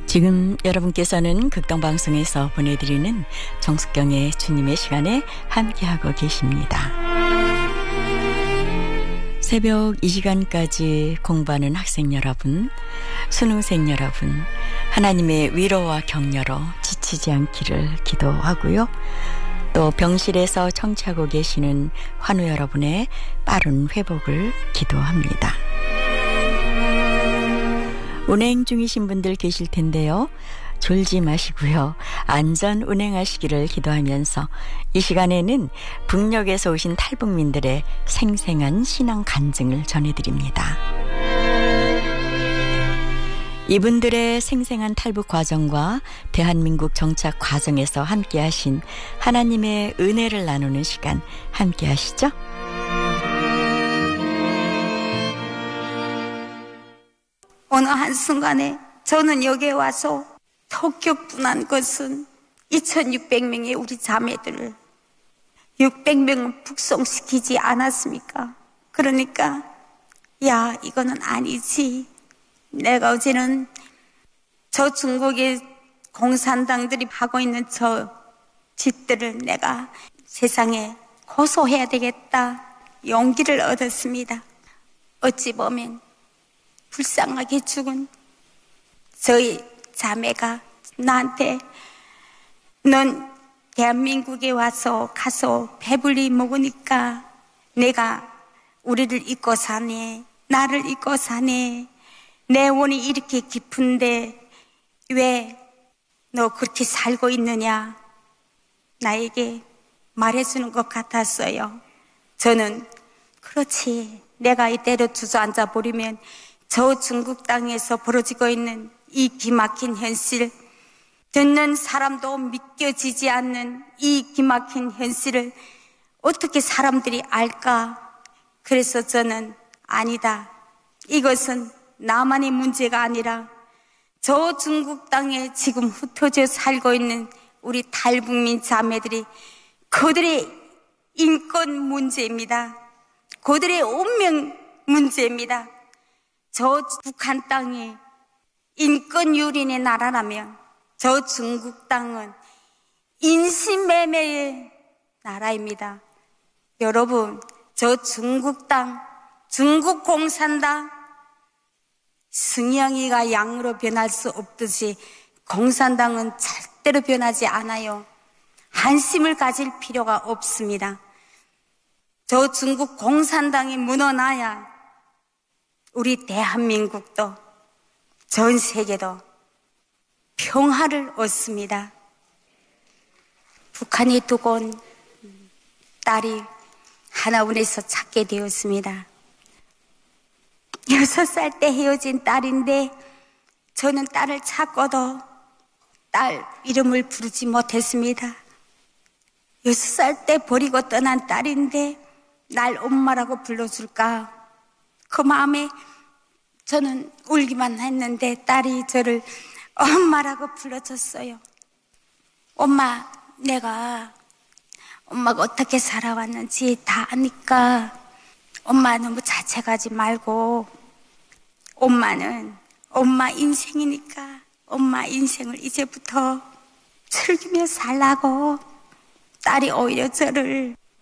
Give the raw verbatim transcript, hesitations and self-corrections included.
지금 여러분께서는 극동방송에서 보내드리는 정숙경의 주님의 시간에 함께하고 계십니다. 새벽 이 시간까지 공부하는 학생 여러분, 수능생 여러분, 하나님의 위로와 격려로 지치지 않기를 기도하고요. 또 병실에서 청취하고 계시는 환우 여러분의 빠른 회복을 기도합니다. 운행 중이신 분들 계실 텐데요. 졸지 마시고요. 안전 운행하시기를 기도하면서 이 시간에는 북녘에서 오신 탈북민들의 생생한 신앙 간증을 전해드립니다. 이분들의 생생한 탈북 과정과 대한민국 정착 과정에서 함께하신 하나님의 은혜를 나누는 시간 함께하시죠? 어느 한순간에 저는 여기에 와서 토격분한 것은 이천육백 명의 우리 자매들을 육백 명은 북송시키지 않았습니까? 그러니까 야, 이거는 아니지. 내가 어제는 저 중국의 공산당들이 하고 있는 저 짓들을 내가 세상에 고소해야 되겠다 용기를 얻었습니다. 어찌 보면 불쌍하게 죽은 저희 자매가 나한테 넌 대한민국에 와서 가서 배불리 먹으니까 내가 우리를 잊고 사네, 나를 잊고 사네, 내 원이 이렇게 깊은데 왜 너 그렇게 살고 있느냐 나에게 말해주는 것 같았어요. 저는 그렇지, 내가 이대로 주저앉아 버리면 저 중국 땅에서 벌어지고 있는 이 기막힌 현실, 듣는 사람도 믿겨지지 않는 이 기막힌 현실을 어떻게 사람들이 알까? 그래서 저는 아니다, 이것은 나만의 문제가 아니라 저 중국 땅에 지금 흩어져 살고 있는 우리 탈북민 자매들이 그들의 인권 문제입니다. 그들의 운명 문제입니다. 저 북한 땅이 인권 유린의 나라라면 저 중국 땅은 인신매매의 나라입니다. 여러분, 저 중국 땅, 중국 공산당, 승냥이가 양으로 변할 수 없듯이 공산당은 절대로 변하지 않아요. 한심을 가질 필요가 없습니다. 저 중국 공산당이 무너나야 우리 대한민국도 전 세계도 평화를 얻습니다. 북한이 두고 온 딸이 하나원에서 찾게 되었습니다. 여섯 살 때 헤어진 딸인데 저는 딸을 찾고도 딸 이름을 부르지 못했습니다. 여섯 살 때 버리고 떠난 딸인데 날 엄마라고 불러줄까? 그 마음에 저는 울기만 했는데 딸이 저를 엄마라고 불러줬어요. 엄마, 내가 엄마가 어떻게 살아왔는지 다 아니까 엄마 너무 자책하지 말고 엄마는 엄마 인생이니까 엄마 인생을 이제부터 즐기며 살라고 딸이 오히려 저를